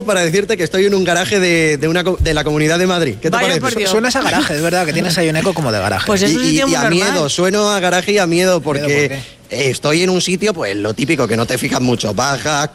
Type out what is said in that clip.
para decirte que estoy en un garaje de la Comunidad de Madrid. ¿Qué te Vaya, parece? por Dios. Suenas a garaje, es verdad que tienes ahí un eco como de garaje. Pues es un sitio muy a normal. miedo, sueno a garaje y a miedo porque ¿Por qué? estoy en un sitio, pues lo típico, que no te fijas mucho. Bajas,